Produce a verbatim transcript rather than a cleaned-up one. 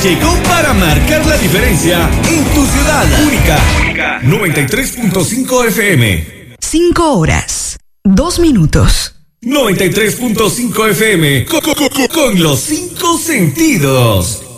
Llegó para marcar la diferencia en tu ciudad. Única. Única. noventa y tres punto cinco F M. Cinco horas. Dos minutos. noventa y tres punto cinco F M. Con, con, con, con los cinco sentidos.